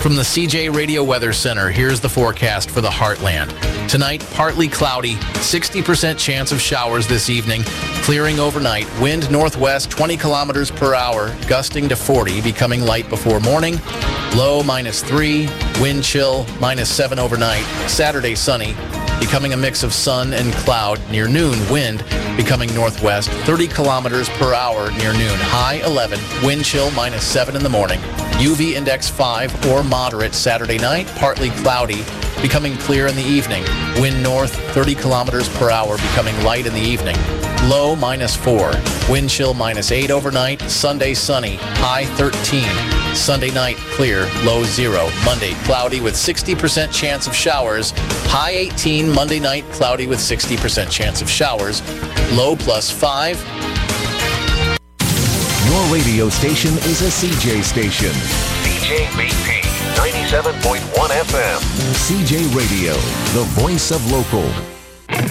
From the CJ Radio Weather Center, here's the forecast for the Heartland. Tonight, partly cloudy, 60% chance of showers this evening, clearing overnight. Wind northwest 20 kilometers per hour, gusting to 40, becoming light before morning. Low -3, wind chill -7 overnight. Saturday sunny, becoming a mix of sun and cloud near noon. Wind becoming northwest 30 kilometers per hour near noon. High 11, wind chill -7 in the morning. UV index 5 or moderate Saturday night, partly cloudy, becoming clear in the evening. Wind north 30 kilometers per hour, becoming light in the evening. Low -4, wind chill -8 overnight. Sunday sunny, high 13. Sunday night clear, low 0. Monday cloudy with 60% chance of showers. High 18. Monday night cloudy with 60% chance of showers. Low +5. Your radio station is a CJ station. CJBP 97.1 FM. CJ Radio, the voice of local.